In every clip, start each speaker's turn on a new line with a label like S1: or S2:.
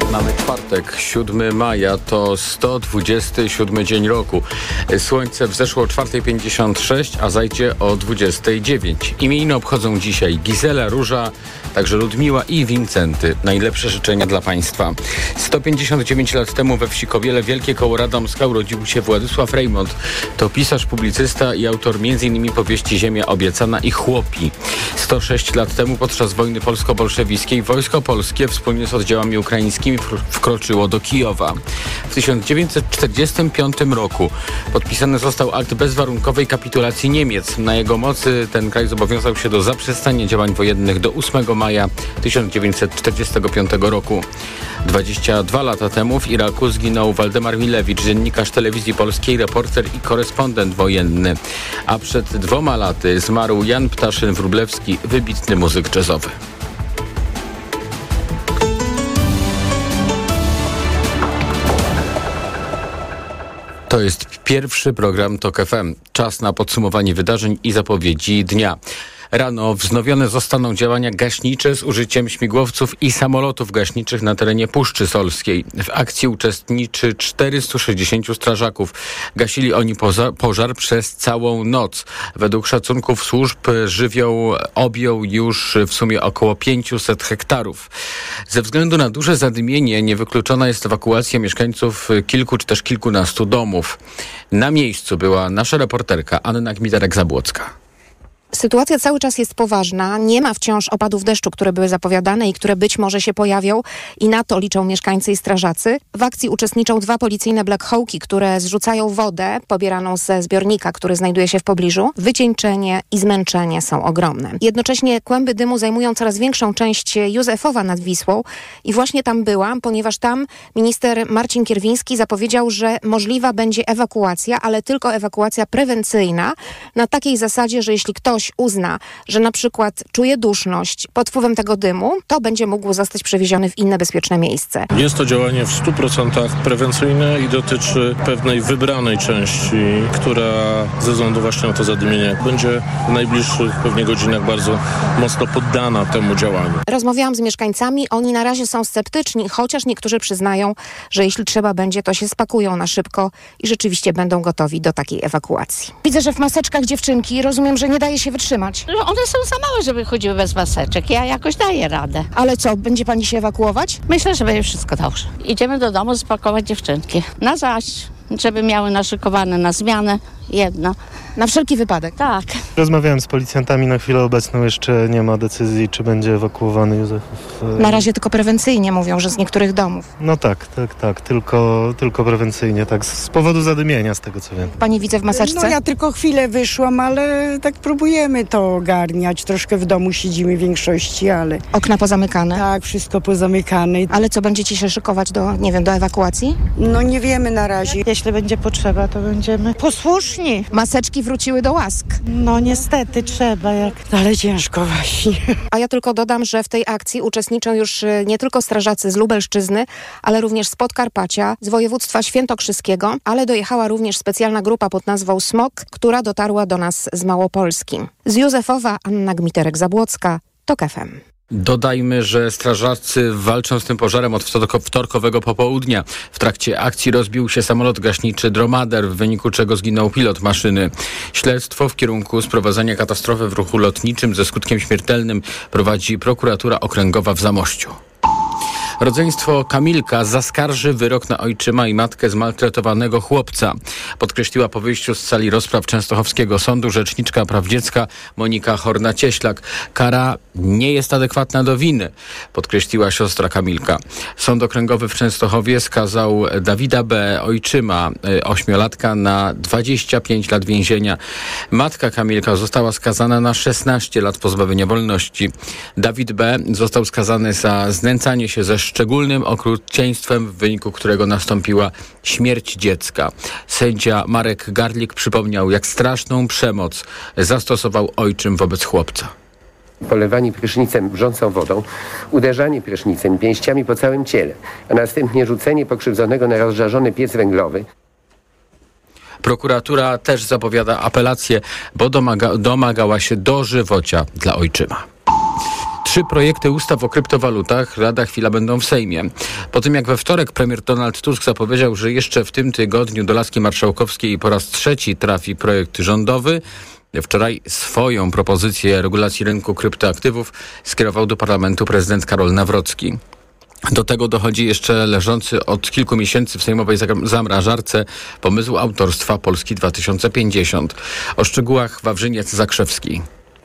S1: Mamy czwartek, 7 maja, to 127 dzień roku. Słońce wzeszło o 4:56, a zajdzie o 29. Imieniny obchodzą dzisiaj Gizela, Róża, także Ludmiła i Wincenty. Najlepsze życzenia dla Państwa. 159 lat temu we wsi Kobiele, Wielkie Koło Radomska, urodził się Władysław Rejmont. To pisarz, publicysta i autor m.in. powieści Ziemia obiecana i Chłopi. 106 lat temu podczas wojny polsko-bolszewickiej Wojsko Polskie wspólnie z oddziałami ukraińskimi wkroczyło do Kijowa. W 1945 roku podpisany został akt bezwarunkowej kapitulacji Niemiec. Na jego mocy ten kraj zobowiązał się do zaprzestania działań wojennych do 8 maja 1945 roku. 22 lata temu w Iraku zginął Waldemar Milewicz, dziennikarz Telewizji Polskiej, reporter i korespondent wojenny. A przed 2 laty zmarł Jan Ptaszyn-Wróblewski, wybitny muzyk jazzowy. To jest pierwszy program TOK FM. Czas na podsumowanie wydarzeń i zapowiedzi dnia. Rano wznowione zostaną działania gaśnicze z użyciem śmigłowców i samolotów gaśniczych na terenie Puszczy Solskiej. W akcji uczestniczy 460 strażaków. Gasili oni pożar przez całą noc. Według szacunków służb żywioł objął już w sumie około 500 hektarów. Ze względu na duże zadymienie niewykluczona jest ewakuacja mieszkańców kilku czy też kilkunastu domów. Na miejscu była nasza reporterka Anna Gmiterek-Zabłocka.
S2: Sytuacja cały czas jest poważna. Nie ma wciąż opadów deszczu, które były zapowiadane i które być może się pojawią i na to liczą mieszkańcy i strażacy. W akcji uczestniczą 2 policyjne Black Hawki, które zrzucają wodę pobieraną ze zbiornika, który znajduje się w pobliżu. Wycieńczenie i zmęczenie są ogromne. Jednocześnie kłęby dymu zajmują coraz większą część Józefowa nad Wisłą i właśnie tam byłam, ponieważ tam minister Marcin Kierwiński zapowiedział, że możliwa będzie ewakuacja, ale tylko ewakuacja prewencyjna na takiej zasadzie, że jeśli ktoś uzna, że na przykład czuje duszność pod wpływem tego dymu, to będzie mógł zostać przewieziony w inne bezpieczne miejsce.
S3: Jest to działanie w 100% prewencyjne i dotyczy pewnej wybranej części, która ze względu właśnie na to zadymienie będzie w najbliższych pewnie godzinach bardzo mocno poddana temu działaniu.
S2: Rozmawiałam z mieszkańcami, oni na razie są sceptyczni, chociaż niektórzy przyznają, że jeśli trzeba będzie, to się spakują na szybko i rzeczywiście będą gotowi do takiej ewakuacji. Widzę, że w maseczkach dziewczynki, rozumiem, że nie daje się wytrzymać.
S4: One są za małe, żeby chodziły bez maseczek. Ja jakoś daję radę.
S2: Ale co, będzie pani się ewakuować?
S4: Myślę, że będzie wszystko dobrze. Idziemy do domu spakować dziewczynki. Na zaś, żeby miały naszykowane na zmianę jedno.
S2: Na wszelki wypadek.
S4: Tak.
S5: Rozmawiałem z policjantami, na chwilę obecną jeszcze nie ma decyzji, czy będzie ewakuowany Józef.
S2: Na razie tylko prewencyjnie mówią, że z niektórych domów.
S5: No tak, tylko prewencyjnie, tak, z powodu zadymienia, z tego co wiem.
S2: Pani widzę w maseczce?
S6: No ja tylko chwilę wyszłam, ale tak próbujemy to ogarniać. Troszkę w domu siedzimy w większości, ale...
S2: Okna pozamykane?
S6: Tak, wszystko pozamykane.
S2: Ale co, będziecie się szykować do ewakuacji?
S6: No nie wiemy na razie.
S7: Jeśli będzie potrzeba, to będziemy posłuszni.
S2: Maseczki wróciły do łask.
S7: No niestety trzeba,
S6: Ale ciężko właśnie.
S2: A ja tylko dodam, że w tej akcji uczestniczą już nie tylko strażacy z Lubelszczyzny, ale również z Podkarpacia, z województwa świętokrzyskiego, ale dojechała również specjalna grupa pod nazwą SMOK, która dotarła do nas z Małopolski. Z Józefowa Anna Gmiterek-Zabłocka, TOK FM.
S1: Dodajmy, że strażacy walczą z tym pożarem od wtorkowego popołudnia. W trakcie akcji rozbił się samolot gaśniczy Dromader, w wyniku czego zginął pilot maszyny. Śledztwo w kierunku sprowadzenia katastrofy w ruchu lotniczym ze skutkiem śmiertelnym prowadzi prokuratura okręgowa w Zamościu. Rodzeństwo Kamilka zaskarży wyrok na ojczyma i matkę zmaltretowanego chłopca. Podkreśliła po wyjściu z sali rozpraw Częstochowskiego Sądu rzeczniczka praw dziecka Monika Horna-Cieślak. Kara nie jest adekwatna do winy, podkreśliła siostra Kamilka. Sąd okręgowy w Częstochowie skazał Dawida B., ojczyma 8-latka, na 25 lat więzienia. Matka Kamilka została skazana na 16 lat pozbawienia wolności. Dawid B. został skazany za znęcanie się ze szczególnym okrucieństwem, w wyniku którego nastąpiła śmierć dziecka. Sędzia Marek Garlik przypomniał, jak straszną przemoc zastosował ojczym wobec chłopca.
S8: Polewanie prysznicem wrzącą wodą, uderzanie prysznicem pięściami po całym ciele, a następnie rzucenie pokrzywdzonego na rozżarzony piec węglowy.
S1: Prokuratura też zapowiada apelację, bo domagała się dożywocia dla ojczyma. 3 projekty ustaw o kryptowalutach lada chwila będą w Sejmie. Po tym jak we wtorek premier Donald Tusk zapowiedział, że jeszcze w tym tygodniu do laski marszałkowskiej po raz 3 trafi projekt rządowy, wczoraj swoją propozycję regulacji rynku kryptoaktywów skierował do parlamentu prezydent Karol Nawrocki. Do tego dochodzi jeszcze leżący od kilku miesięcy w sejmowej zamrażarce pomysł autorstwa Polski 2050. O szczegółach Wawrzyniec Zakrzewski.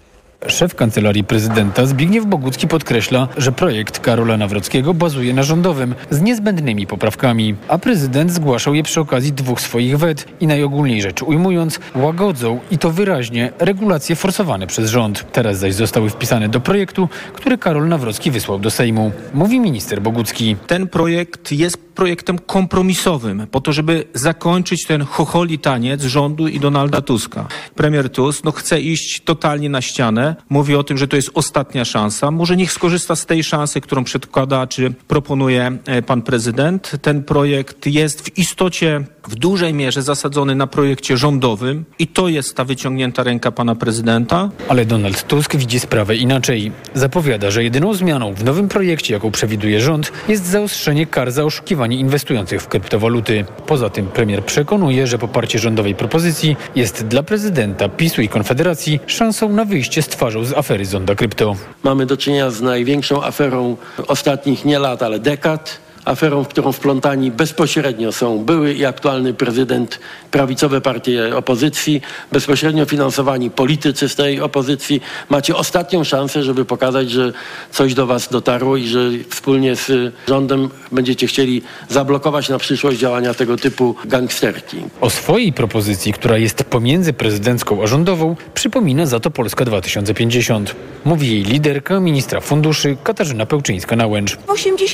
S9: Szef Kancelarii Prezydenta Zbigniew Bogucki podkreśla, że projekt Karola Nawrockiego bazuje na rządowym z niezbędnymi poprawkami, a prezydent zgłaszał je przy okazji 2 swoich wet i najogólniej rzecz ujmując, łagodzą i to wyraźnie regulacje forsowane przez rząd. Teraz zaś zostały wpisane do projektu, który Karol Nawrocki wysłał do Sejmu. Mówi minister Bogucki.
S10: Ten projekt jest projektem kompromisowym po to, żeby zakończyć ten chocholi taniec rządu i Donalda Tuska. Premier Tusk chce iść totalnie na ścianę. Mówi o tym, że to jest ostatnia szansa. Może niech skorzysta z tej szansy, którą przedkłada czy proponuje pan prezydent. Ten projekt jest w istocie w dużej mierze zasadzony na projekcie rządowym i to jest ta wyciągnięta ręka pana prezydenta.
S9: Ale Donald Tusk widzi sprawę inaczej. Zapowiada, że jedyną zmianą w nowym projekcie, jaką przewiduje rząd, jest zaostrzenie kar za oszukiwanie inwestujących w kryptowaluty. Poza tym premier przekonuje, że poparcie rządowej propozycji jest dla prezydenta, PiS-u i Konfederacji szansą na wyjście z twarzą z afery Zonda Krypto.
S11: Mamy do czynienia z największą aferą ostatnich nie lat, ale dekad. Aferą, w którą wplątani bezpośrednio są były i aktualny prezydent, prawicowe partie opozycji, bezpośrednio finansowani politycy z tej opozycji. Macie ostatnią szansę, żeby pokazać, że coś do was dotarło i że wspólnie z rządem będziecie chcieli zablokować na przyszłość działania tego typu gangsterki.
S9: O swojej propozycji, która jest pomiędzy prezydencką a rządową, przypomina za to Polska 2050. Mówi jej liderka, ministra funduszy Katarzyna Pełczyńska-Nałęcz.
S12: W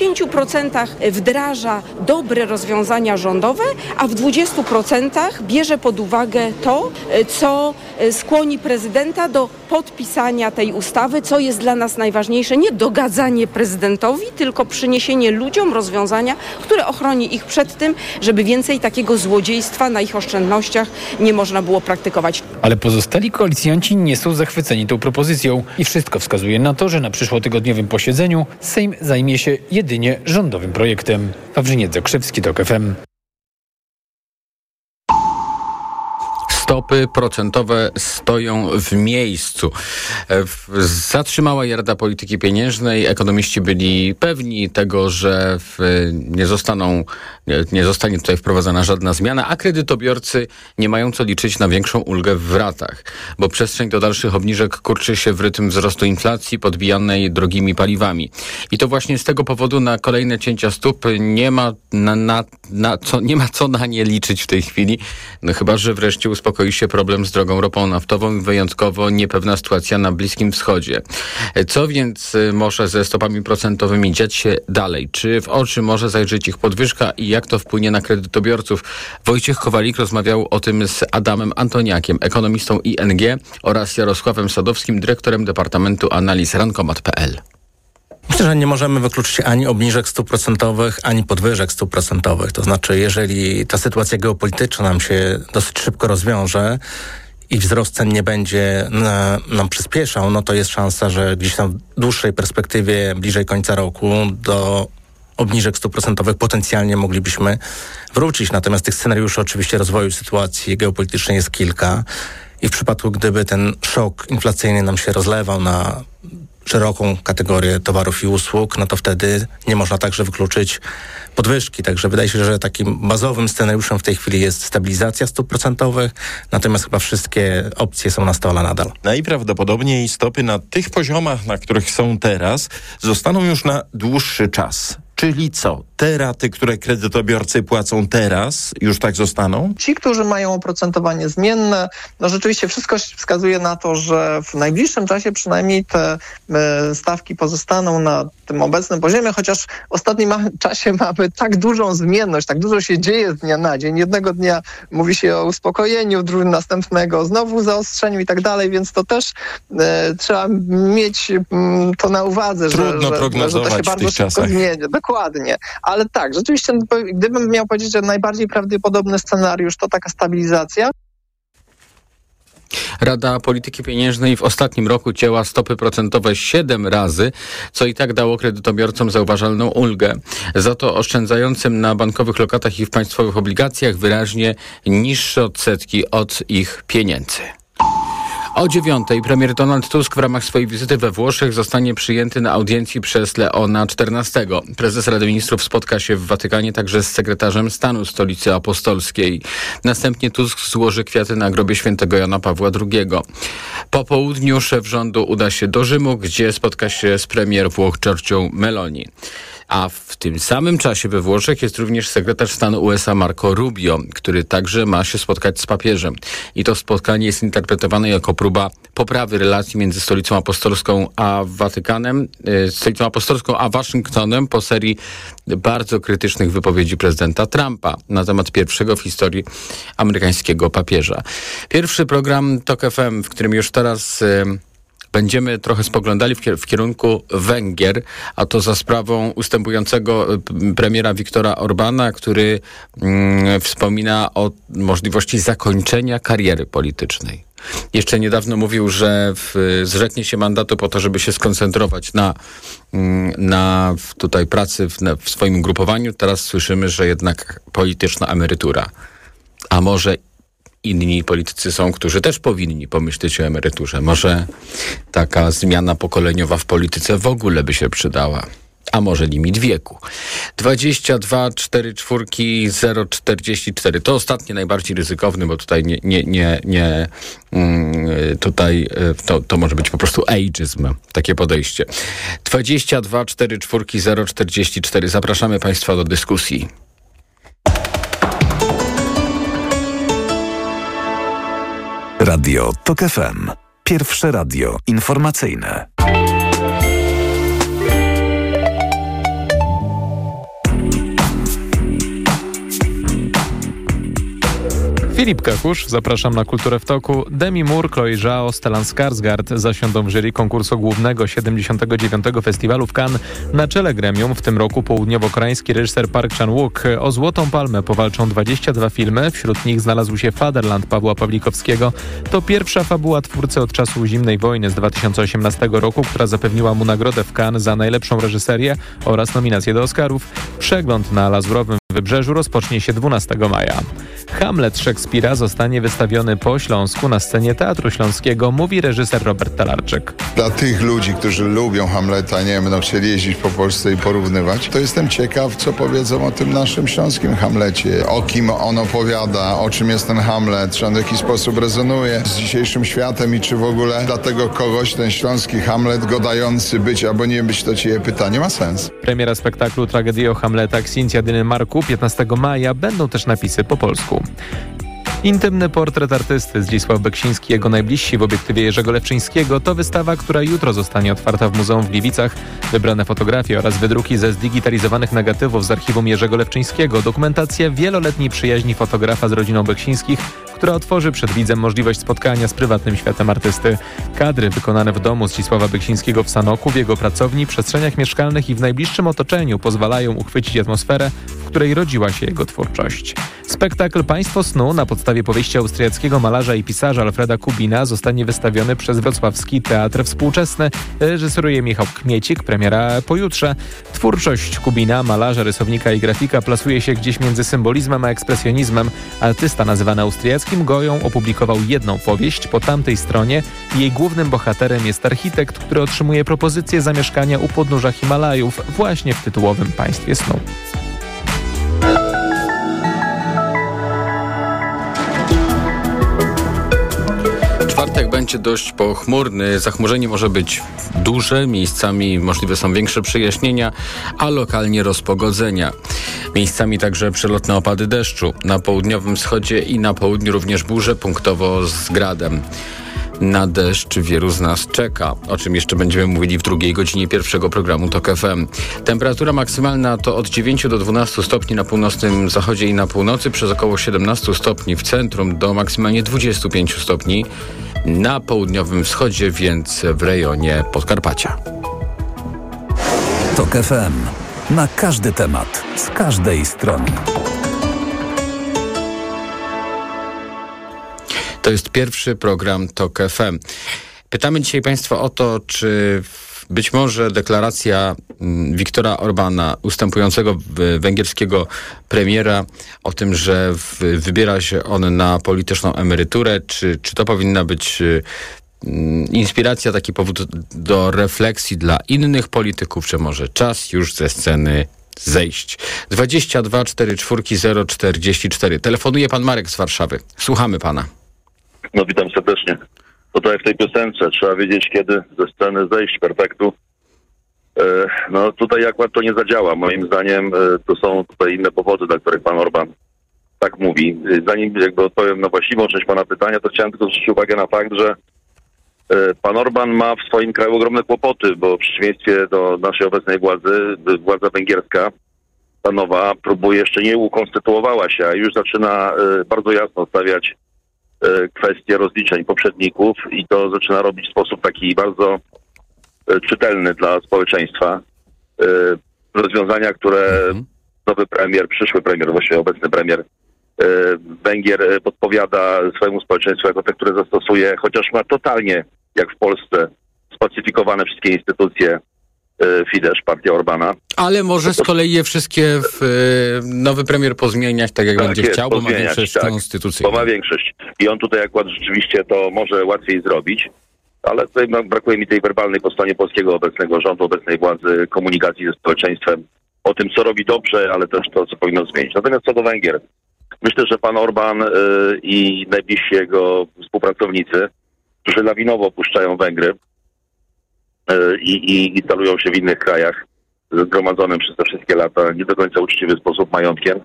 S12: 80% wdraża dobre rozwiązania rządowe, a w 20% bierze pod uwagę to, co skłoni prezydenta do podpisania tej ustawy, co jest dla nas najważniejsze, nie dogadzanie prezydentowi, tylko przyniesienie ludziom rozwiązania, które ochroni ich przed tym, żeby więcej takiego złodziejstwa na ich oszczędnościach nie można było praktykować.
S9: Ale pozostali koalicjanci nie są zachwyceni tą propozycją i wszystko wskazuje na to, że na przyszłotygodniowym posiedzeniu Sejm zajmie się jedynie rządowym projektem. Wawrzyniec Zakrzewski, TOK FM.
S1: Stopy procentowe stoją w miejscu. Zatrzymała je Rada Polityki Pieniężnej. Ekonomiści byli pewni tego, że nie zostanie tutaj wprowadzona żadna zmiana, a kredytobiorcy nie mają co liczyć na większą ulgę w ratach, bo przestrzeń do dalszych obniżek kurczy się w rytm wzrostu inflacji podbijanej drogimi paliwami. I to właśnie z tego powodu na kolejne cięcia stóp nie ma co na nie liczyć w tej chwili, no chyba że wreszcie uspokoi się problem z drogą ropą naftową i wyjątkowo niepewna sytuacja na Bliskim Wschodzie. Co więc może ze stopami procentowymi dziać się dalej? Czy w oczy może zajrzeć ich podwyżka i jak to wpłynie na kredytobiorców? Wojciech Kowalik rozmawiał o tym z Adamem Antoniakiem, ekonomistą ING oraz Jarosławem Sadowskim, dyrektorem Departamentu Analiz Rankomat.pl.
S13: Myślę, że nie możemy wykluczyć ani obniżek stóp procentowych, ani podwyżek stóp procentowych. To znaczy, jeżeli ta sytuacja geopolityczna nam się dosyć szybko rozwiąże i wzrost cen nie będzie nam przyspieszał, no to jest szansa, że gdzieś tam w dłuższej perspektywie, bliżej końca roku, do obniżek stóp procentowych potencjalnie moglibyśmy wrócić. Natomiast tych scenariuszy oczywiście rozwoju sytuacji geopolitycznej jest kilka i w przypadku, gdyby ten szok inflacyjny nam się rozlewał na szeroką kategorię towarów i usług, no to wtedy nie można także wykluczyć podwyżki. Także wydaje się, że takim bazowym scenariuszem w tej chwili jest stabilizacja stóp procentowych, natomiast chyba wszystkie opcje są na stole nadal.
S14: Najprawdopodobniej stopy na tych poziomach, na których są teraz, zostaną już na dłuższy czas. Czyli co? Te raty, które kredytobiorcy płacą teraz, już tak zostaną?
S15: Ci, którzy mają oprocentowanie zmienne, no rzeczywiście wszystko wskazuje na to, że w najbliższym czasie przynajmniej te stawki pozostaną na tym obecnym poziomie, chociaż w ostatnim czasie mamy tak dużą zmienność, tak dużo się dzieje z dnia na dzień. Jednego dnia mówi się o uspokojeniu, następnego znowu zaostrzeniu i tak dalej, więc to też trzeba mieć to na uwadze,
S14: Trudno prognozować
S15: że to się bardzo szybko zmienia. Dokładnie. Ale tak, rzeczywiście, gdybym miał powiedzieć, że najbardziej prawdopodobny scenariusz to taka stabilizacja.
S1: Rada Polityki Pieniężnej w ostatnim roku cięła stopy procentowe 7 razy, co i tak dało kredytobiorcom zauważalną ulgę. Za to oszczędzającym na bankowych lokatach i w państwowych obligacjach wyraźnie niższe odsetki od ich pieniędzy. O 9:00 premier Donald Tusk w ramach swojej wizyty we Włoszech zostanie przyjęty na audiencji przez Leona XIV. Prezes Rady Ministrów spotka się w Watykanie także z sekretarzem stanu Stolicy Apostolskiej. Następnie Tusk złoży kwiaty na grobie świętego Jana Pawła II. Po południu szef rządu uda się do Rzymu, gdzie spotka się z premier Włoch Giorgią Meloni. A w tym samym czasie we Włoszech jest również sekretarz stanu USA Marco Rubio, który także ma się spotkać z papieżem. I to spotkanie jest interpretowane jako próba poprawy relacji między Stolicą Apostolską a Watykanem, Stolicą Apostolską a Waszyngtonem po serii bardzo krytycznych wypowiedzi prezydenta Trumpa na temat pierwszego w historii amerykańskiego papieża. Pierwszy program TOK FM, w którym już teraz będziemy trochę spoglądali w kierunku Węgier, a to za sprawą ustępującego premiera Viktora Orbana, który wspomina o możliwości zakończenia kariery politycznej. Jeszcze niedawno mówił, że zrzeknie się mandatu po to, żeby się skoncentrować na tutaj pracy w swoim ugrupowaniu. Teraz słyszymy, że jednak polityczna emerytura. A może inni politycy są, którzy też powinni pomyśleć o emeryturze. Może taka zmiana pokoleniowa w polityce w ogóle by się przydała. A może limit wieku. 22 44 044. To ostatnie najbardziej ryzykowny, bo tutaj to może być po prostu ageism, takie podejście. 22 44 044. Zapraszamy Państwa do dyskusji.
S16: Radio TOK FM. Pierwsze radio informacyjne.
S17: Filip Kakusz, zapraszam na Kulturę w Toku. Demi Moore, Chloe Zhao, Stellan Skarsgård zasiądą w jury konkursu głównego 79. Festiwalu w Cannes. Na czele gremium w tym roku południowo-koreański reżyser Park Chan-wook. O Złotą Palmę powalczą 22 filmy. Wśród nich znalazł się Fatherland Pawła Pawlikowskiego. To pierwsza fabuła twórcy od czasu zimnej wojny z 2018 roku, która zapewniła mu nagrodę w Cannes za najlepszą reżyserię oraz nominację do Oscarów. Przegląd na Lazurowym Wybrzeżu rozpocznie się 12 maja. Hamlet Szekspira zostanie wystawiony po Śląsku na scenie Teatru Śląskiego, mówi reżyser Robert Talarczyk.
S18: Dla tych ludzi, którzy lubią Hamleta, nie będą chcieli jeździć po Polsce i porównywać, to jestem ciekaw, co powiedzą o tym naszym śląskim Hamlecie. O kim on opowiada, o czym jest ten Hamlet, czy on w jakiś sposób rezonuje z dzisiejszym światem i czy w ogóle dla tego kogoś ten śląski Hamlet godający być albo nie być, to ci pytanie ma sens.
S17: Premiera spektaklu Tragedii o Hamleta Księcia Dyny Marku 15 maja. Będą też napisy po polsku. Intymny portret artysty Zdzisław Beksiński, jego najbliżsi w obiektywie Jerzego Lewczyńskiego to wystawa, która jutro zostanie otwarta w Muzeum w Gliwicach. Wybrane fotografie oraz wydruki ze zdigitalizowanych negatywów z archiwum Jerzego Lewczyńskiego. Dokumentacja wieloletniej przyjaźni fotografa z rodziną Beksińskich, która otworzy przed widzem możliwość spotkania z prywatnym światem artysty. Kadry wykonane w domu Zdzisława Beksińskiego w Sanoku, w jego pracowni, przestrzeniach mieszkalnych i w najbliższym otoczeniu pozwalają uchwycić atmosferę, w której rodziła się jego twórczość. Spektakl Państwo snu na podstawie powieści austriackiego malarza i pisarza Alfreda Kubina zostanie wystawiony przez Wrocławski Teatr Współczesny. Reżyseruje Michał Kmiecik, premiera pojutrze. Twórczość Kubina, malarza, rysownika i grafika plasuje się gdzieś między symbolizmem a ekspresjonizmem. Artysta nazywany austriackim Goją opublikował jedną powieść, po tamtej stronie jej głównym bohaterem jest architekt, który otrzymuje propozycję zamieszkania u podnóża Himalajów właśnie w tytułowym Państwie snu.
S1: Czwartek będzie dość pochmurny. Zachmurzenie może być duże, miejscami możliwe są większe przejaśnienia, a lokalnie rozpogodzenia. Miejscami także przelotne opady deszczu. Na południowym wschodzie i na południu również burze, punktowo z gradem. Na deszcz wielu z nas czeka, o czym jeszcze będziemy mówili w drugiej godzinie pierwszego programu TOK FM. Temperatura maksymalna to od 9 do 12 stopni na północnym zachodzie i na północy, przez około 17 stopni w centrum do maksymalnie 25 stopni na południowym wschodzie, więc w rejonie Podkarpacia.
S16: TOK FM. Na każdy temat, z każdej strony.
S1: To jest pierwszy program TOK FM. Pytamy dzisiaj Państwa o to, czy być może deklaracja Viktora Orbána, ustępującego węgierskiego premiera, o tym, że wybiera się on na polityczną emeryturę, czy to powinna być inspiracja, taki powód do refleksji dla innych polityków, czy może czas już ze sceny zejść. 22 44 044. Telefonuje pan Marek z Warszawy. Słuchamy pana.
S19: No witam serdecznie. Tutaj w tej piosence trzeba wiedzieć, kiedy ze sceny zejść, perfektu. No tutaj akurat to nie zadziała. Moim zdaniem to są tutaj inne powody, dla których pan Orbán tak mówi. Zanim jakby odpowiem na właściwą część pana pytania, to chciałem tylko zwrócić uwagę na fakt, że pan Orbán ma w swoim kraju ogromne kłopoty, bo w przeciwieństwie do naszej obecnej władzy, władza węgierska, ta nowa, próbuje, jeszcze nie ukonstytuowała się, a już zaczyna bardzo jasno stawiać kwestie rozliczeń poprzedników i to zaczyna robić w sposób taki bardzo czytelny dla społeczeństwa. Rozwiązania, które nowy premier, przyszły premier, właściwie obecny premier Węgier podpowiada swojemu społeczeństwu jako te, które zastosuje, chociaż ma totalnie, jak w Polsce, spacyfikowane wszystkie instytucje Fidesz, partia Orbána.
S1: Ale może z kolei je wszystkie nowy premier pozmieniać tak, jak będzie chciał, bo ma większość konstytucyjną.
S19: Bo ma większość. I on tutaj akurat rzeczywiście to może łatwiej zrobić, ale tutaj brakuje mi tej werbalnej po stronie polskiego obecnego rządu, obecnej władzy, komunikacji ze społeczeństwem o tym, co robi dobrze, ale też to, co powinno zmienić. Natomiast co do Węgier, myślę, że pan Orbán i najbliżsi jego współpracownicy, którzy lawinowo opuszczają Węgry i instalują się w innych krajach ze zgromadzonym przez te wszystkie lata nie do końca uczciwy sposób majątkiem,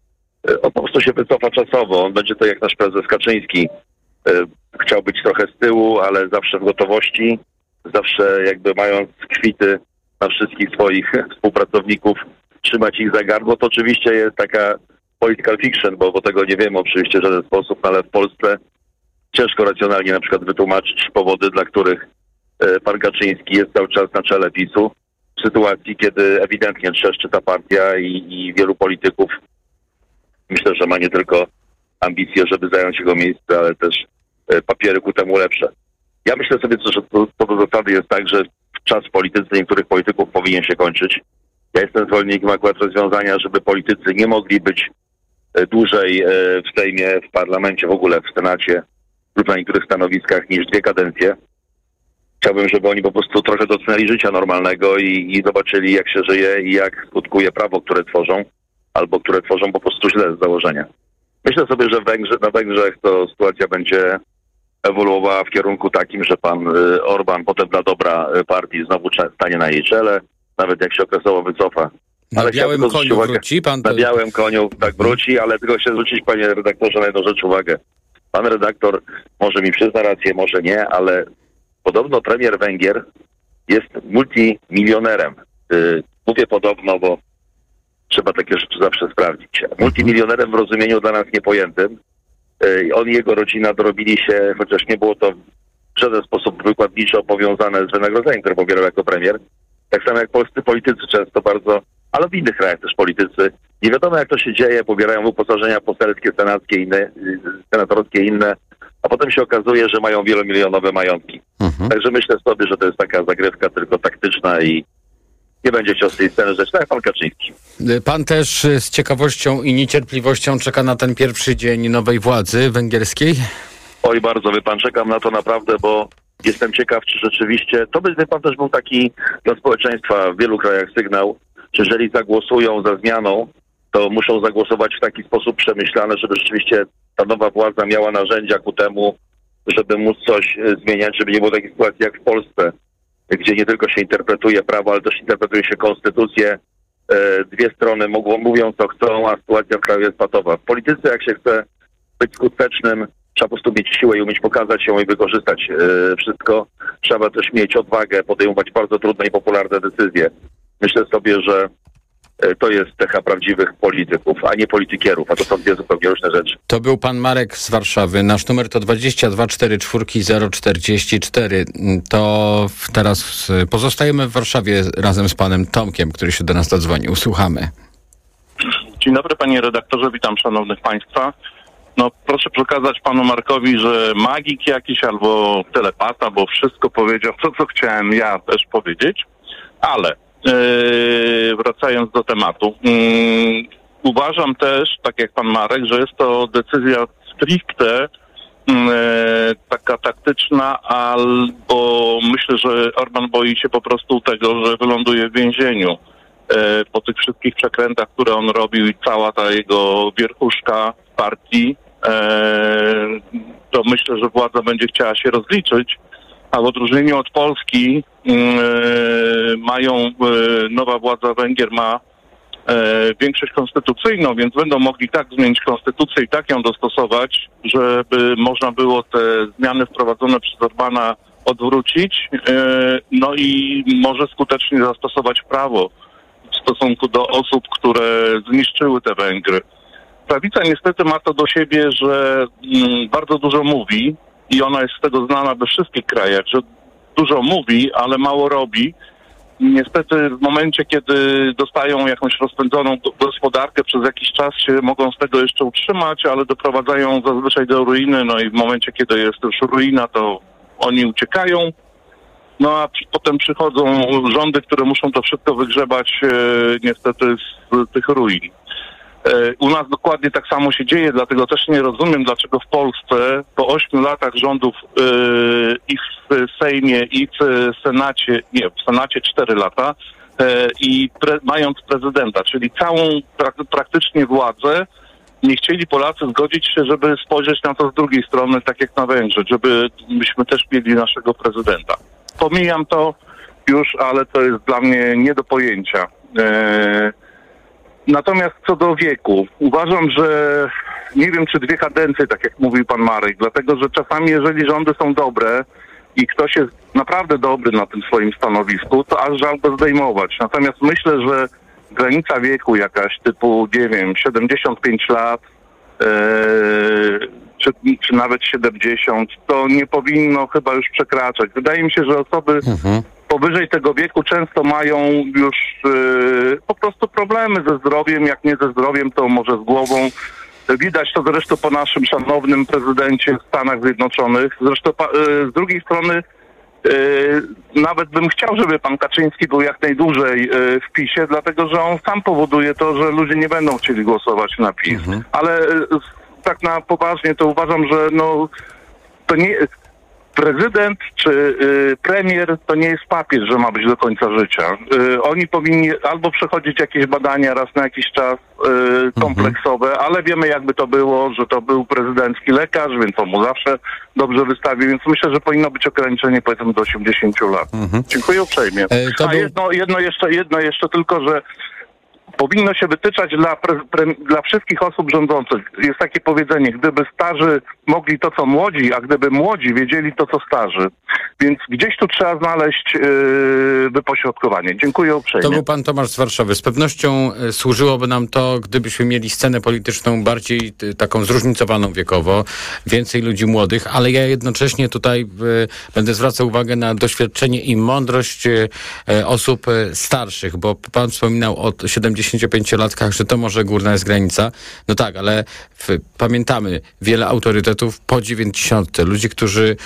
S19: on po prostu się wycofa czasowo. On będzie to jak nasz prezes Kaczyński. Chciał być trochę z tyłu, ale zawsze w gotowości, zawsze jakby mając kwity na wszystkich swoich współpracowników, trzymać ich za gardło. To oczywiście jest taka political fiction, bo tego nie wiemy oczywiście w żaden sposób, ale w Polsce ciężko racjonalnie na przykład wytłumaczyć powody, dla których pan Kaczyński jest cały czas na czele PiS-u, w sytuacji, kiedy ewidentnie trzeszczy ta partia i wielu polityków, myślę, że ma nie tylko ambicje, żeby zająć jego miejsce, ale też papiery ku temu lepsze. Ja myślę sobie, że to do zasady jest tak, że czas w polityce niektórych polityków powinien się kończyć. Ja jestem zwolennikiem akurat rozwiązania, żeby politycy nie mogli być dłużej w Sejmie, w parlamencie, w ogóle w Senacie lub na niektórych stanowiskach niż 2 kadencje. Chciałbym, żeby oni po prostu trochę dotknęli życia normalnego i zobaczyli, jak się żyje i jak skutkuje prawo, które tworzą, albo które tworzą po prostu źle z założenia. Myślę sobie, że na Węgrzech to sytuacja będzie ewoluowała w kierunku takim, że pan Orbán potem dla dobra partii znowu stanie na jej czele, nawet jak się okresowo wycofa.
S1: Na białym koniu wróci pan?
S19: Na białym koniu tak wróci, ale tylko się zwrócić, panie redaktorze, na jedną rzecz uwagę. Pan redaktor może mi przyzna rację, może nie, ale podobno premier Węgier jest multimilionerem. Mówię podobno, bo trzeba takie rzeczy zawsze sprawdzić. Multimilionerem w rozumieniu dla nas niepojętym. On i jego rodzina dorobili się, chociaż nie było to w żaden sposób wykładniczo powiązane z wynagrodzeniem, które pobierał jako premier. Tak samo jak polscy politycy często bardzo, ale w innych krajach też politycy. Nie wiadomo, jak to się dzieje, pobierają uposażenia poselskie, senackie, inne, senatorskie, inne, a potem się okazuje, że mają wielomilionowe majątki. Także myślę sobie, że to jest taka zagrywka tylko taktyczna i nie będzie chciał z tej sceny rzecz, tak jak pan Kaczyński.
S1: Pan też z ciekawością i niecierpliwością czeka na ten pierwszy dzień nowej władzy węgierskiej?
S19: Oj, bardzo, wie pan, czekam na to naprawdę, bo jestem ciekaw, czy rzeczywiście, to by pan też był taki dla społeczeństwa w wielu krajach sygnał, że jeżeli zagłosują za zmianą, to muszą zagłosować w taki sposób przemyślany, żeby rzeczywiście ta nowa władza miała narzędzia ku temu, żeby móc coś zmieniać, żeby nie było takiej sytuacji jak w Polsce, gdzie nie tylko się interpretuje prawo, ale też interpretuje się konstytucję. 2 strony mówią co chcą, a sytuacja w kraju jest patowa. W polityce, jak się chce być skutecznym, trzeba po prostu mieć siłę i umieć pokazać ją i wykorzystać wszystko. Trzeba też mieć odwagę podejmować bardzo trudne i popularne decyzje. Myślę sobie, że to jest cecha prawdziwych polityków, a nie politykierów, a to są 2 zupełnie różne rzeczy.
S1: To był pan Marek z Warszawy. Nasz numer to 22 44 044. To teraz pozostajemy w Warszawie razem z panem Tomkiem, który się do nas dodzwonił. Słuchamy.
S20: Dzień dobry, panie redaktorze, witam szanownych państwa. No proszę przekazać panu Markowi, że magik jakiś albo telepata, bo wszystko powiedział to, co chciałem ja też powiedzieć. Ale wracając do tematu, uważam też, tak jak pan Marek, że jest to decyzja stricte taka taktyczna, albo myślę, że Orban boi się po prostu tego, że wyląduje w więzieniu po tych wszystkich przekrętach, które on robił i cała ta jego wierchuszka partii. To myślę, że władza będzie chciała się rozliczyć, a w odróżnieniu od Polski nowa władza Węgier ma większość konstytucyjną, więc będą mogli tak zmienić konstytucję i tak ją dostosować, żeby można było te zmiany wprowadzone przez Orbana odwrócić, no i może skutecznie zastosować prawo w stosunku do osób, które zniszczyły te Węgry. Prawica niestety ma to do siebie, że bardzo dużo mówi i ona jest z tego znana we wszystkich krajach, że dużo mówi, ale mało robi. Niestety w momencie, kiedy dostają jakąś rozpędzoną gospodarkę, przez jakiś czas się mogą z tego jeszcze utrzymać, ale doprowadzają zazwyczaj do ruiny, no i w momencie, kiedy jest już ruina, to oni uciekają. No a potem przychodzą rządy, które muszą to wszystko wygrzebać niestety z tych ruin. U nas dokładnie tak samo się dzieje, dlatego też nie rozumiem, dlaczego w Polsce po 8 latach rządów i w Sejmie, i w Senacie, w Senacie 4 lata, i mając prezydenta, czyli całą praktycznie władzę, nie chcieli Polacy zgodzić się, żeby spojrzeć na to z drugiej strony, tak jak na Węgrzech, żebyśmy też mieli naszego prezydenta. Pomijam to już, ale to jest dla mnie nie do pojęcia. Natomiast co do wieku, uważam, że nie wiem, czy 2 kadencje, tak jak mówił pan Marek, dlatego, że czasami jeżeli rządy są dobre i ktoś jest naprawdę dobry na tym swoim stanowisku, to aż żal go zdejmować. Natomiast myślę, że granica wieku jakaś typu, nie wiem, 75 lat, czy nawet 70, to nie powinno chyba już przekraczać. Wydaje mi się, że osoby powyżej tego wieku często mają już po prostu problemy ze zdrowiem, jak nie ze zdrowiem, to może z głową. Widać to zresztą po naszym szanownym prezydencie w Stanach Zjednoczonych. Zresztą z drugiej strony nawet bym chciał, żeby pan Kaczyński był jak najdłużej w PiS-ie, dlatego że on sam powoduje to, że ludzie nie będą chcieli głosować na PiS. Ale tak na poważnie to uważam, że no to nie... Prezydent czy premier to nie jest papież, że ma być do końca życia. Oni powinni albo przechodzić jakieś badania raz na jakiś czas kompleksowe, ale wiemy jakby to było, że to był prezydencki lekarz, więc on mu zawsze dobrze wystawił, więc myślę, że powinno być ograniczenie powiedzmy do 80 lat. Dziękuję uprzejmie. Jedno jeszcze tylko, że powinno się wytyczać dla wszystkich osób rządzących. Jest takie powiedzenie, gdyby starzy mogli to, co młodzi, a gdyby młodzi wiedzieli to, co starzy. Więc gdzieś tu trzeba znaleźć wypośrodkowanie. Dziękuję uprzejmie.
S1: To był pan Tomasz z Warszawy. Z pewnością służyłoby nam to, gdybyśmy mieli scenę polityczną bardziej taką zróżnicowaną wiekowo, więcej ludzi młodych, ale ja jednocześnie tutaj będę zwracał uwagę na doświadczenie i mądrość osób starszych, bo pan wspominał o 75-latkach, że to może górna jest granica. No tak, ale pamiętamy wiele autorytetów po 90. Ludzi, którzy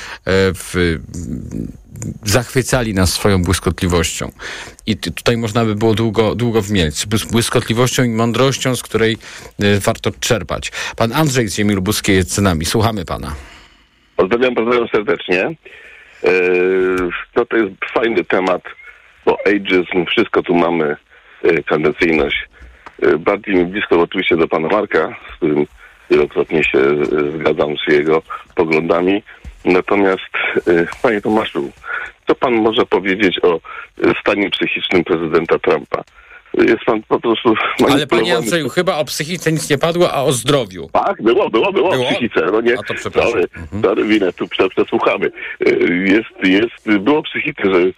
S1: zachwycali nas swoją błyskotliwością. I tutaj można by było długo wymieniać. Z błyskotliwością i mądrością, z której warto czerpać. Pan Andrzej z Ziemi Lubuskiej jest z nami. Słuchamy pana.
S21: Pozdrawiam serdecznie. No to jest fajny temat, bo ageism, wszystko tu mamy, kadencyjność. Bardziej mi blisko oczywiście do pana Marka, z którym wielokrotnie się zgadzam z jego poglądami. Natomiast, panie Tomaszu, co pan może powiedzieć o stanie psychicznym prezydenta Trumpa? Jest pan po prostu...
S1: Ale panie Andrzeju, chyba o psychice nic nie padło, a o zdrowiu.
S21: Tak, było o psychice. No nie,
S1: a to przepraszam.
S21: Sorry, winę, tu przesłuchamy. Było o psychice, że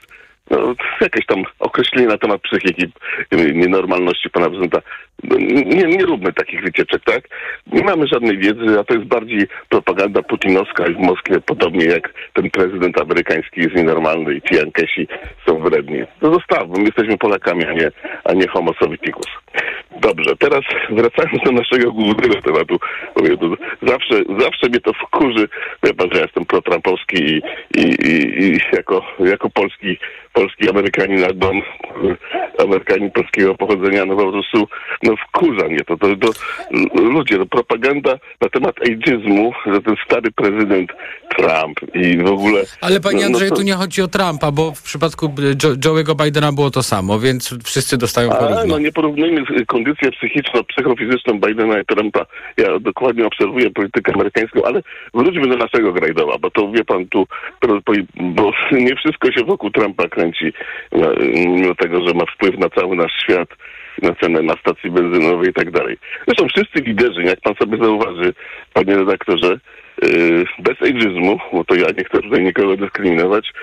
S21: jakieś tam określenie na temat psychiki, nienormalności pana prezydenta. Nie róbmy takich wycieczek, tak? Nie mamy żadnej wiedzy, a to jest bardziej propaganda putinowska i w Moskwie, podobnie jak ten prezydent amerykański jest nienormalny i ci Jankesi są wredni. To zostawmy, my jesteśmy Polakami, a nie homo sovieticus. Dobrze, teraz wracając do naszego głównego tematu, powiem, to zawsze mnie to wkurzy, wie pan, że ja jestem protrampowski i jako polski Amerykanin, Amerykanin polskiego pochodzenia, no po prostu wkurza mnie to ludzie, propaganda na temat ageizmu, że ten stary prezydent Trump i w ogóle...
S1: Ale panie Andrzeju, tu nie chodzi o Trumpa, bo w przypadku Joe'ego Bidena było to samo, więc wszyscy dostają porówno.
S21: Nie porównujmy kondycję psychofizyczną Bidena i Trumpa. Ja dokładnie obserwuję politykę amerykańską, ale wróćmy do naszego grajdoła, bo to wie pan tu, bo nie wszystko się wokół Trumpa kręci, mimo tego, że ma wpływ na cały nasz świat, na cenę na stacji benzynowej i tak dalej. Zresztą wszyscy liderzy, jak pan sobie zauważy, panie redaktorze, bez ageizmu, bo to ja nie chcę tutaj nikogo dyskryminować,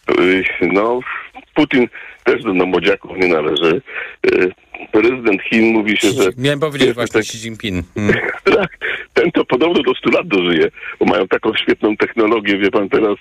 S21: Putin też do młodziaków nie należy. Prezydent Chin mówi się, że...
S1: Miałem powiedzieć właśnie Xi Jinping.
S21: Tak, ten to podobno do 100 lat dożyje, bo mają taką świetną technologię, wie pan teraz,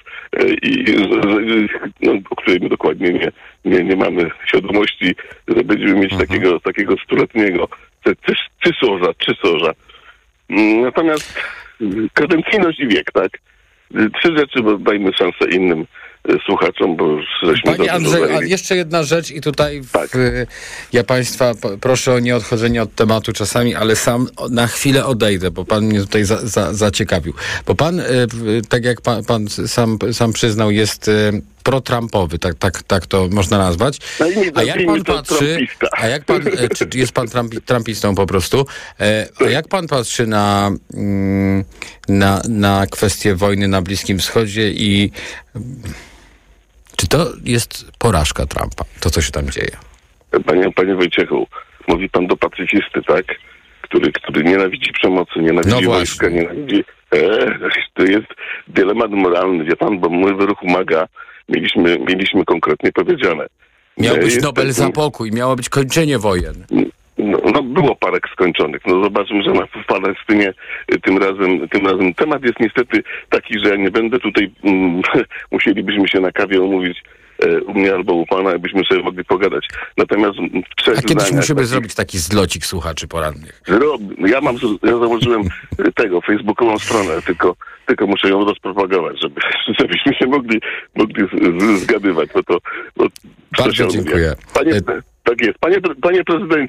S21: o której my dokładnie nie mamy świadomości, że będziemy mieć takiego 100-letniego cysarza. Natomiast kadencyjność i wiek, tak? 3 rzeczy, bo dajmy szansę innym słuchaczom, bo już żeśmy...
S1: Panie Andrzeju, a jeszcze jedna rzecz i tutaj ja państwa proszę o nieodchodzenie od tematu czasami, ale sam na chwilę odejdę, bo pan mnie tutaj zaciekawił. Bo pan, tak jak pan sam przyznał, jest pro-Trumpowy, tak to można nazwać. A jak pan patrzy, czy jest pan trumpistą po prostu, a jak pan patrzy na kwestię wojny na Bliskim Wschodzie i czy to jest porażka Trumpa, to co się tam dzieje?
S21: Panie Wojciechu, mówi pan do pacyfisty, tak? Który nienawidzi przemocy, nienawidzi wojska, nienawidzi... To jest dylemat moralny, wie pan, bo my w ruchu MAGA mieliśmy konkretnie powiedziane.
S1: Miał być Nobel za pokój, miało być kończenie wojen.
S21: Było parę skończonych. Zobaczmy, że w Palestynie tym razem temat jest niestety taki, że ja nie będę tutaj, musielibyśmy się na kawie omówić u mnie albo u pana, abyśmy sobie mogli pogadać. Natomiast
S1: a kiedyś musimy zrobić taki zlocik słuchaczy porannych.
S21: Ja założyłem facebookową stronę, tylko muszę ją rozpropagować, żebyśmy się mogli zgadywać.
S1: Bardzo dziękuję.
S21: Tak jest. Panie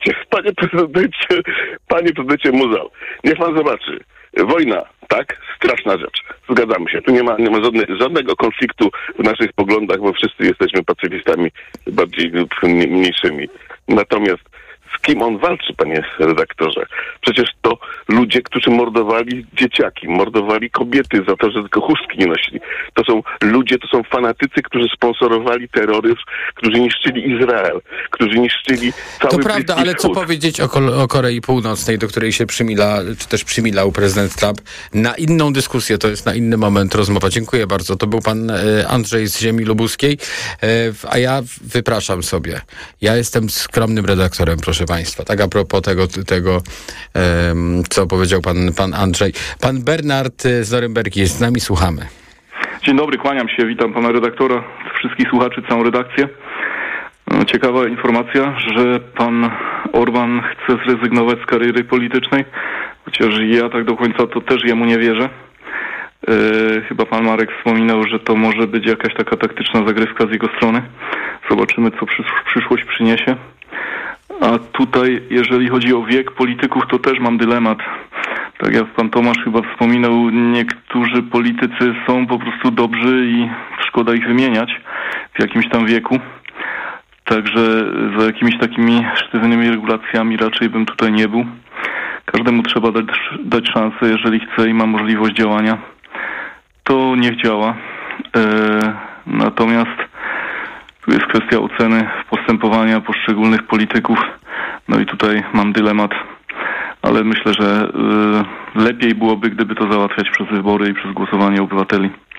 S21: prezydencie Muzal, niech pan zobaczy. Wojna, tak? Straszna rzecz. Zgadzamy się. Tu nie ma żadnego konfliktu w naszych poglądach, bo wszyscy jesteśmy pacyfistami bardziej lub mniejszymi. Natomiast z kim on walczy, panie redaktorze? Przecież to ludzie, którzy mordowali dzieciaki, mordowali kobiety za to, że tylko chustki nie nosili. To są ludzie, to są fanatycy, którzy sponsorowali terroryzm, którzy niszczyli Izrael, którzy niszczyli cały
S1: To prawda, ale co powiedzieć o Korei Północnej, do której się przymilał prezydent Trump? Na inną dyskusję, to jest na inny moment rozmowa. Dziękuję bardzo. To był pan Andrzej z ziemi lubuskiej, a ja wypraszam sobie. Ja jestem skromnym redaktorem, proszę państwa. Tak a propos tego co powiedział pan Andrzej. Pan Bernard z Norymbergi jest z nami, słuchamy.
S3: Dzień dobry, kłaniam się, witam pana redaktora, wszystkich słuchaczy, całą redakcję. Ciekawa informacja, że pan Orban chce zrezygnować z kariery politycznej, chociaż ja tak do końca to też jemu nie wierzę. Chyba pan Marek wspominał, że to może być jakaś taka taktyczna zagrywka z jego strony. Zobaczymy, co przyszłość przyniesie. A tutaj, jeżeli chodzi o wiek polityków, to też mam dylemat. Tak jak pan Tomasz chyba wspominał, niektórzy politycy są po prostu dobrzy i szkoda ich wymieniać w jakimś tam wieku. Także za jakimiś takimi sztywnymi regulacjami raczej bym tutaj nie był. Każdemu trzeba dać szansę, jeżeli chce i ma możliwość działania. To niech działa. Natomiast tu jest kwestia oceny postępowania poszczególnych polityków. No i tutaj mam dylemat, ale myślę, że lepiej byłoby, gdyby to załatwiać przez wybory i przez głosowanie obywateli.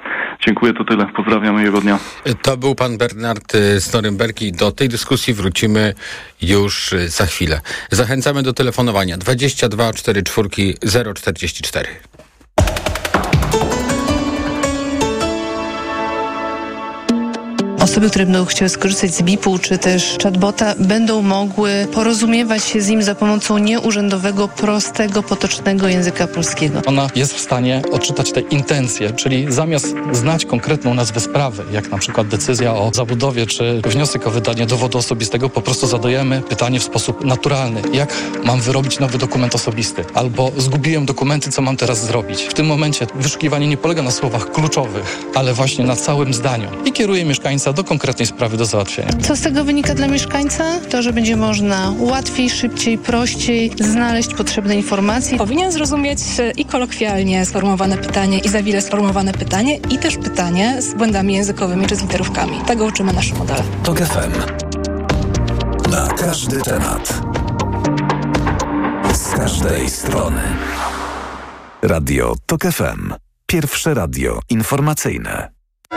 S3: Dziękuję, to tyle. Pozdrawiam, miłego dnia.
S1: To był pan Bernard z Norymbergi. Do tej dyskusji wrócimy już za chwilę. Zachęcamy do telefonowania 22 44 044.
S4: Osoby, które będą chciały skorzystać z BIP-u czy też chatbota, będą mogły porozumiewać się z nim za pomocą nieurzędowego, prostego, potocznego języka polskiego.
S22: Ona jest w stanie odczytać te intencje, czyli zamiast znać konkretną nazwę sprawy, jak na przykład decyzja o zabudowie czy wniosek o wydanie dowodu osobistego, po prostu zadajemy pytanie w sposób naturalny. Jak mam wyrobić nowy dokument osobisty? Albo zgubiłem dokumenty, co mam teraz zrobić? W tym momencie wyszukiwanie nie polega na słowach kluczowych, ale właśnie na całym zdaniu i kieruje mieszkańca do konkretnej sprawy do załatwienia.
S4: Co z tego wynika dla mieszkańca? To, że będzie można łatwiej, szybciej, prościej znaleźć potrzebne informacje.
S23: Powinien zrozumieć i kolokwialnie sformułowane pytanie, i zawile sformułowane pytanie, i też pytanie z błędami językowymi czy z literówkami. Tego uczymy nasze modele.
S16: TOK FM. Na każdy temat. Z każdej strony. Radio TOK FM. Pierwsze radio informacyjne.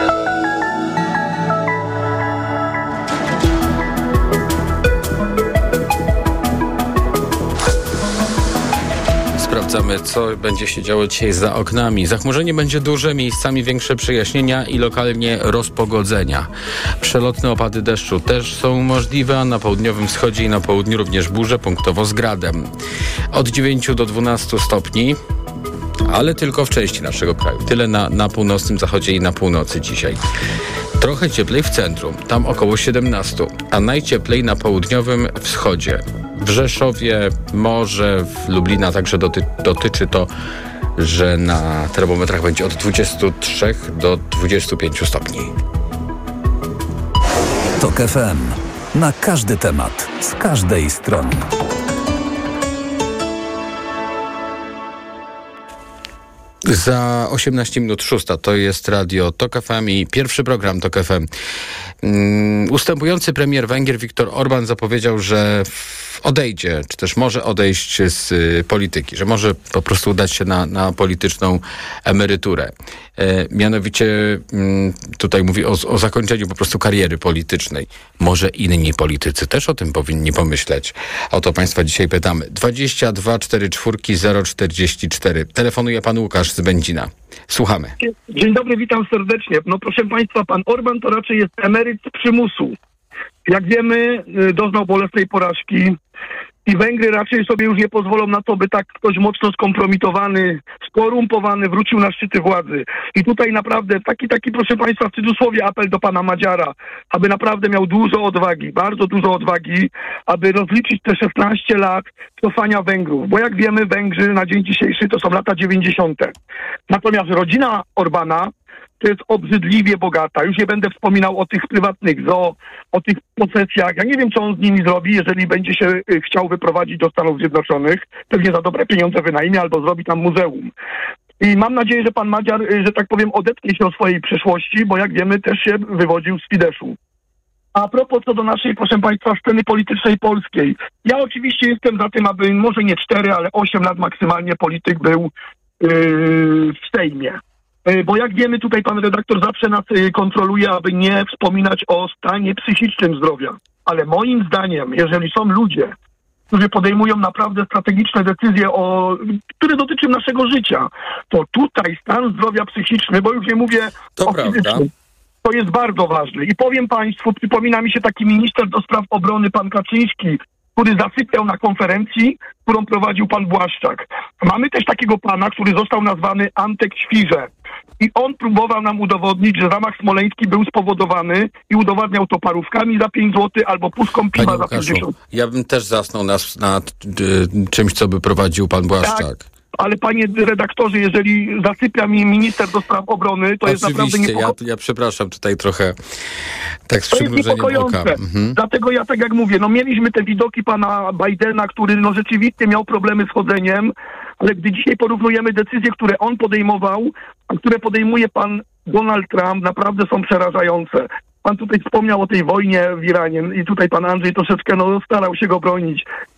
S1: Sprawdzamy, co będzie się działo dzisiaj za oknami. Zachmurzenie będzie duże, miejscami większe przejaśnienia i lokalnie rozpogodzenia. Przelotne opady deszczu też są możliwe, a na południowym wschodzie i na południu również burze, punktowo z gradem. Od 9 do 12 stopni, ale tylko w części naszego kraju. Tyle na północnym zachodzie i na północy dzisiaj. Trochę cieplej w centrum, tam około 17, a najcieplej na południowym wschodzie. W Rzeszowie, może w Lublina także dotyczy to, że na termometrach będzie od 23 do 25 stopni.
S16: TOK FM. Na każdy temat, z każdej strony.
S1: Za 18 minut 6 to jest radio TOK FM i pierwszy program TOK FM. Ustępujący premier Węgier Viktor Orbán zapowiedział, że odejdzie, czy też może odejść z polityki, że może po prostu udać się na polityczną emeryturę. Mianowicie tutaj mówi o zakończeniu po prostu kariery politycznej. Może inni politycy też o tym powinni pomyśleć. O to państwa dzisiaj pytamy. 22 44 044. Telefonuje pan Łukasz z Będzina. Słuchamy.
S24: Dzień dobry, witam serdecznie. No proszę państwa, pan Orbán to raczej jest emeryt z przymusu. Jak wiemy, doznał bolesnej porażki i Węgry raczej sobie już nie pozwolą na to, by tak ktoś mocno skompromitowany, skorumpowany wrócił na szczyty władzy. I tutaj naprawdę taki proszę państwa, w cudzysłowie apel do pana Magyara, aby naprawdę miał dużo odwagi, bardzo dużo odwagi, aby rozliczyć te 16 lat cofania Węgrów. Bo jak wiemy, Węgrzy na dzień dzisiejszy to są lata 90. Natomiast rodzina Orbána to jest obrzydliwie bogata. Już nie będę wspominał o tych prywatnych zoo, o tych posesjach. Ja nie wiem, co on z nimi zrobi, jeżeli będzie się chciał wyprowadzić do Stanów Zjednoczonych. Pewnie za dobre pieniądze wynajmie albo zrobi tam muzeum. I mam nadzieję, że pan Magyar, że tak powiem, odetnie się o swojej przyszłości, bo jak wiemy, też się wywodził z Fideszu. A propos co do naszej, proszę państwa, sceny politycznej polskiej. Ja oczywiście jestem za tym, aby może nie 4, ale 8 lat maksymalnie polityk był w Sejmie. Bo jak wiemy, tutaj pan redaktor zawsze nas kontroluje, aby nie wspominać o stanie psychicznym zdrowia. Ale moim zdaniem, jeżeli są ludzie, którzy podejmują naprawdę strategiczne decyzje, które dotyczą naszego życia, to tutaj stan zdrowia psychiczny, bo już nie mówię o fizycznym, to jest bardzo ważny. I powiem państwu, przypomina mi się taki minister do spraw obrony, pan Kaczyński, który zasypiał na konferencji, którą prowadził pan Błaszczak. Mamy też takiego pana, który został nazwany Antek Świrze. I on próbował nam udowodnić, że zamach smoleński był spowodowany i udowadniał to parówkami za 5 zł albo puszką piwa za 50.
S1: Ja bym też zasnął nad czymś, co by prowadził pan Błaszczak. Tak.
S24: Ale panie redaktorze, jeżeli zasypia mi minister do spraw obrony, to jest naprawdę niepokojące.
S1: Ja przepraszam, tutaj trochę tak z przymrużeniem oka.
S24: Dlatego ja tak jak mówię, mieliśmy te widoki pana Bidena, który rzeczywiście miał problemy z chodzeniem, ale gdy dzisiaj porównujemy decyzje, które on podejmował, a które podejmuje pan Donald Trump, naprawdę są przerażające. Pan tutaj wspomniał o tej wojnie w Iranie i tutaj pan Andrzej troszeczkę starał się go bronić.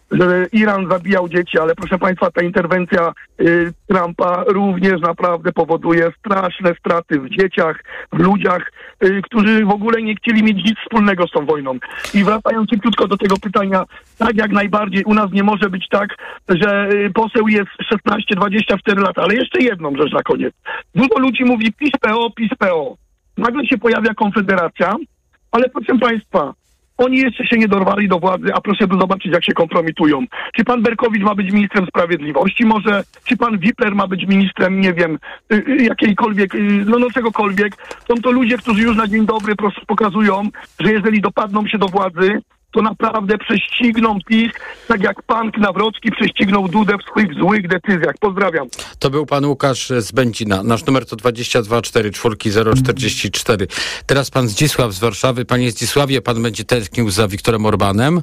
S24: że Iran zabijał dzieci, ale proszę państwa, ta interwencja Trumpa również naprawdę powoduje straszne straty w dzieciach, w ludziach, którzy w ogóle nie chcieli mieć nic wspólnego z tą wojną. I wracając krótko do tego pytania, tak jak najbardziej u nas nie może być tak, że poseł jest 16-24 lata, ale jeszcze jedną rzecz na koniec. Dużo ludzi mówi PiS PO, PiS PO. Nagle się pojawia Konfederacja, ale proszę państwa, oni jeszcze się nie dorwali do władzy, a proszę by zobaczyć, jak się kompromitują. Czy pan Berkowicz ma być ministrem sprawiedliwości może? Czy pan Wipler ma być ministrem, nie wiem, jakiejkolwiek, czegokolwiek? Są to ludzie, którzy już na dzień dobry pokazują, że jeżeli dopadną się do władzy, to naprawdę prześcigną PiS, tak jak pan Nawrocki prześcignął Dudę w swoich złych decyzjach. Pozdrawiam.
S1: To był pan Łukasz z Będzina. Nasz numer to 22 44 044. Teraz pan Zdzisław z Warszawy. Panie Zdzisławie, pan będzie tęsknił za Viktorem Orbánem?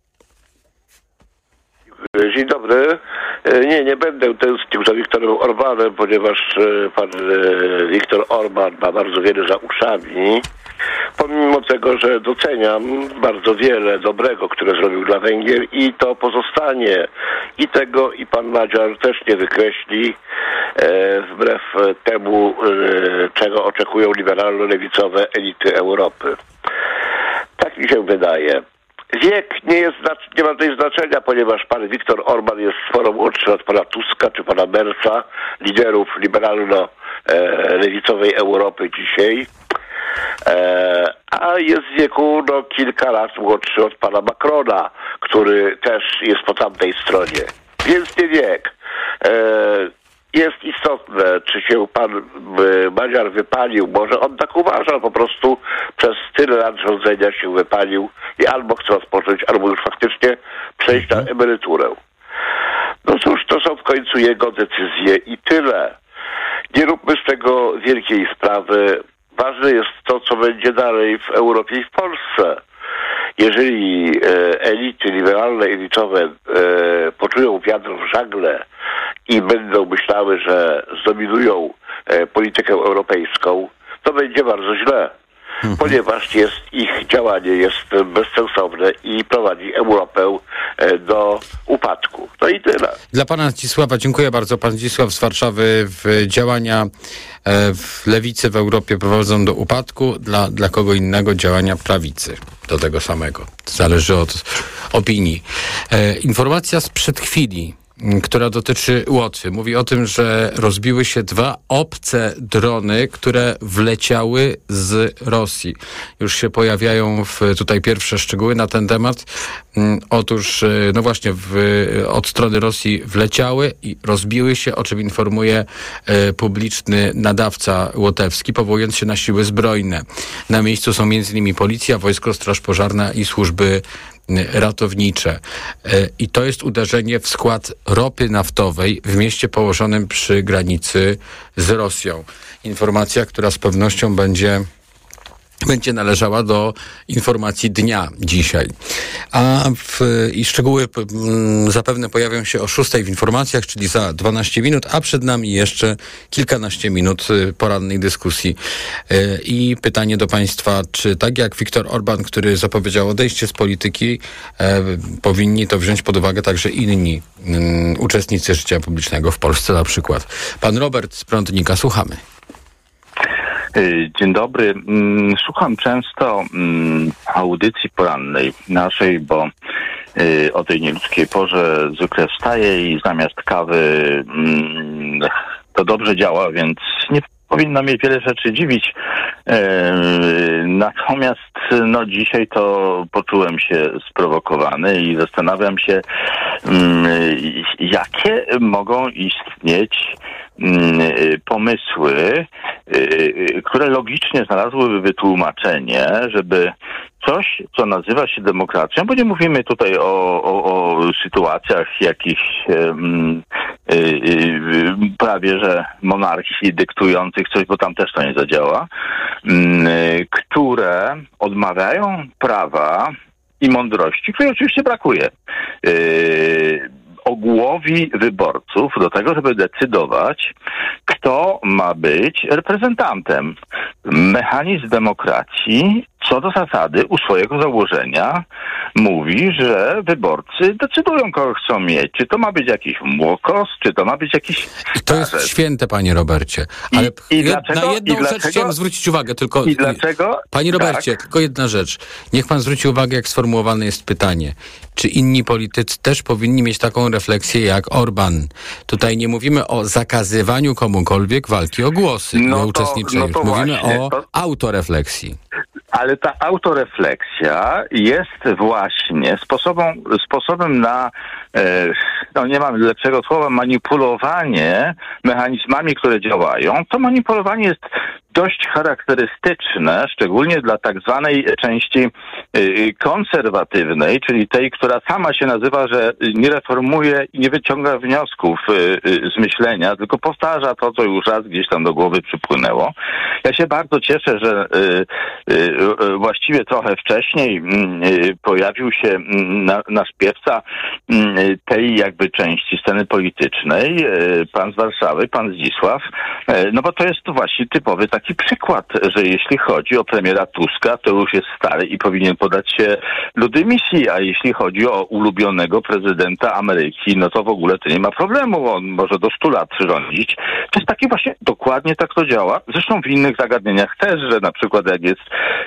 S2: Dzień dobry. Nie będę tęsknił za Viktorem Orbánem, ponieważ pan Viktor Orbán ma bardzo wiele za uszami. Pomimo tego, że doceniam bardzo wiele dobrego, które zrobił dla Węgier i to pozostanie. I tego i pan Magyar też nie wykreśli, wbrew temu, czego oczekują liberalno-lewicowe elity Europy. Tak mi się wydaje. Wiek nie ma tutaj znaczenia, ponieważ pan Viktor Orbán jest sporo młodszy od pana Tuska czy pana Merza, liderów liberalno-lewicowej Europy dzisiaj. A jest w wieku kilka lat młodszy od pana Macrona, który też jest po tamtej stronie. Więc nie wiek. Jest istotne, czy się pan Magyar wypalił. Może on tak uważa, po prostu przez tyle lat rządzenia się wypalił i albo chce odpocząć, albo już faktycznie przejść na emeryturę. No cóż, to są w końcu jego decyzje i tyle. Nie róbmy z tego wielkiej sprawy. Ważne jest to, co będzie dalej w Europie i w Polsce. Jeżeli elity liberalne, elitowe poczują wiatr w żagle i będą myślały, że zdominują politykę europejską, to będzie bardzo źle, ponieważ ich działanie jest bezsensowne i prowadzi Europę do upadku. No i tyle.
S1: Dla pana Zdzisława dziękuję bardzo. Pan Zdzisław z Warszawy. Działania w lewicy w Europie prowadzą do upadku, dla kogo innego działania prawicy do tego samego. Zależy od opinii. Informacja sprzed chwili, która dotyczy Łotwy. Mówi o tym, że rozbiły się 2 obce drony, które wleciały z Rosji. Już się pojawiają tutaj pierwsze szczegóły na ten temat. Otóż, no właśnie, od strony Rosji wleciały i rozbiły się, o czym informuje publiczny nadawca łotewski, powołując się na siły zbrojne. Na miejscu są m.in. policja, wojsko, straż pożarna i służby ratownicze. I to jest uderzenie w skład ropy naftowej w mieście położonym przy granicy z Rosją. Informacja, która z pewnością będzie należała do informacji dnia dzisiaj. I szczegóły zapewne pojawią się o 6:00 w informacjach, czyli za 12 minut, a przed nami jeszcze kilkanaście minut porannej dyskusji. I pytanie do państwa, czy tak jak Viktor Orbán, który zapowiedział odejście z polityki, powinni to wziąć pod uwagę także inni uczestnicy życia publicznego w Polsce na przykład. Pan Robert z Prądnika, słuchamy.
S5: Dzień dobry. Słucham często audycji porannej naszej, bo o tej nieludzkiej porze zwykle wstaję i zamiast kawy to dobrze działa, więc nie powinno mnie wiele rzeczy dziwić. Natomiast dzisiaj to poczułem się sprowokowany i zastanawiam się, jakie mogą istnieć pomysły, które logicznie znalazłyby wytłumaczenie, żeby coś, co nazywa się demokracją, bo nie mówimy tutaj o sytuacjach jakichś prawie że monarchii dyktujących coś, bo tam też to nie zadziała, które odmawiają prawa i mądrości, której oczywiście brakuje, ogółowi wyborców do tego, żeby decydować, kto ma być reprezentantem. Mechanizm demokracji co do zasady u swojego założenia mówi, że wyborcy decydują, kogo chcą mieć. Czy to ma być jakiś młokos, czy to ma być jakiś
S1: I to jest święte, panie Robercie. Ale na jedną rzecz chciałem zwrócić uwagę, tylko...
S5: I dlaczego?
S1: Panie Robercie, tylko jedna rzecz. Niech pan zwróci uwagę, jak sformułowane jest pytanie. Czy inni politycy też powinni mieć taką refleksję jak Orban? Tutaj nie mówimy o zakazywaniu komukolwiek walki o głosy, nie uczestniczenia. Mówimy o autorefleksji.
S5: Ale ta autorefleksja jest właśnie sposobem na, nie mam lepszego słowa, manipulowanie mechanizmami, które działają. To manipulowanie jest dość charakterystyczne, szczególnie dla tak zwanej części konserwatywnej, czyli tej, która sama się nazywa, że nie reformuje i nie wyciąga wniosków z myślenia, tylko powtarza to, co już raz gdzieś tam do głowy przypłynęło. Ja się bardzo cieszę, że właściwie trochę wcześniej pojawił się nasz piewca tej jakby części sceny politycznej, pan z Warszawy, pan Zdzisław, no bo to jest właśnie typowy taki przykład, że jeśli chodzi o premiera Tuska, to już jest stary i powinien podać się do dymisji, a jeśli chodzi o ulubionego prezydenta Ameryki, no to w ogóle to nie ma problemu, on może do 100 lat rządzić. To jest takie właśnie, dokładnie tak to działa. Zresztą w innych zagadnieniach też, że na przykład jak jest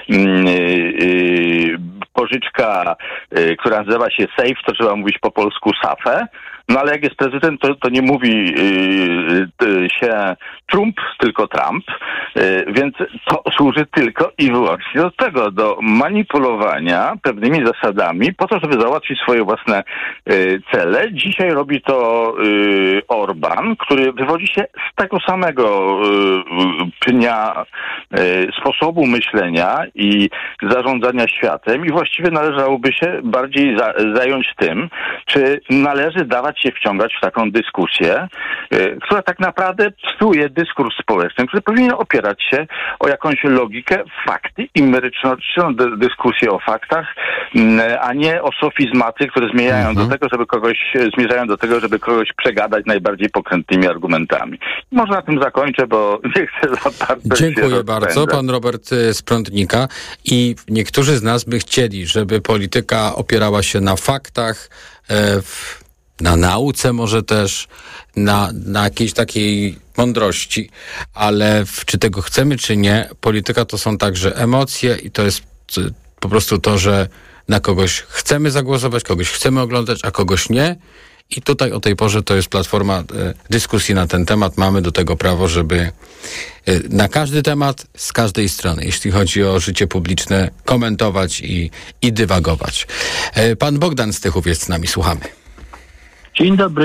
S5: pożyczka, która nazywa się safe, to trzeba mówić po polsku SAFE. No ale jak jest prezydent, to nie mówi się Trump, tylko Trump. Więc to służy tylko i wyłącznie do tego, do manipulowania pewnymi zasadami po to, żeby załatwić swoje własne cele. Dzisiaj robi to Orban, który wywodzi się z tego samego pnia sposobu myślenia i zarządzania światem i właściwie należałoby się bardziej zająć tym, czy należy dawać się wciągać w taką dyskusję, która tak naprawdę psuje dyskurs społeczny, który powinien opierać się o jakąś logikę, fakty i merytoryczną dyskusję o faktach, a nie o sofizmaty, które zmierzają do tego, żeby kogoś przegadać najbardziej pokrętnymi argumentami. Może na tym zakończę, bo nie chcę za bardzo
S1: Dziękuję bardzo. Pan Robert z Prądnika. I niektórzy z nas by chcieli, żeby polityka opierała się na faktach, na nauce może też, na jakiejś takiej mądrości, ale czy tego chcemy, czy nie, polityka to są także emocje i to jest po prostu to, że na kogoś chcemy zagłosować, kogoś chcemy oglądać, a kogoś nie. I tutaj o tej porze to jest platforma dyskusji na ten temat. Mamy do tego prawo, żeby na każdy temat, z każdej strony, jeśli chodzi o życie publiczne, komentować i dywagować. Pan Bogdan z Tychów jest z nami, słuchamy.
S6: Dzień dobry.